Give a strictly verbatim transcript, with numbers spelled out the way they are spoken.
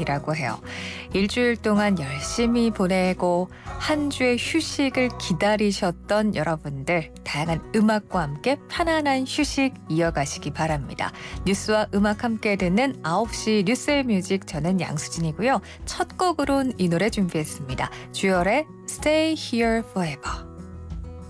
시간이라고 해요. 일주일 동안 열심히 보내고 한 주의 휴식을 기다리셨던 여러분들, 다양한 음악과 함께 편안한 휴식 이어가시기 바랍니다. 뉴스와 음악 함께 듣는 아홉 시 뉴스의 뮤직, 저는 양수진이고요. 첫 곡으론 이 노래 준비했습니다. 주열의 Stay Here Forever.